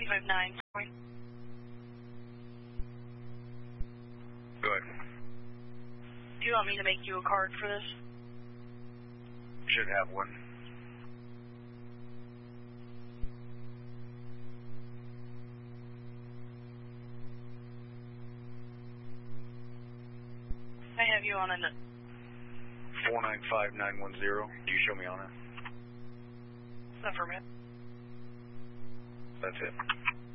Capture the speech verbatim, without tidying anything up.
five nine. Go ahead. Do you want me to make you a card for this? Should have one. I have you on a four nine five nine one zero. Do you show me on it? affirmative. That's it.